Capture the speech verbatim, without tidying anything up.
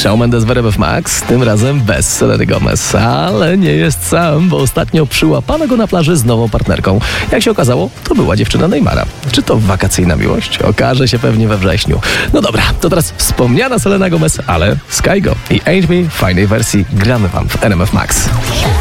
Shawn Mendes w R M F Max, tym razem bez Seleny Gomez. Ale nie jest sam, bo ostatnio przyłapano go na plaży z nową partnerką. Jak się okazało, to była dziewczyna Neymara. Czy to wakacyjna miłość? Okaże się pewnie we wrześniu. No dobra, to teraz wspomniana Selena Gomez, ale Skygo i Ain't Me w fajnej wersji gramy wam w R M F Max.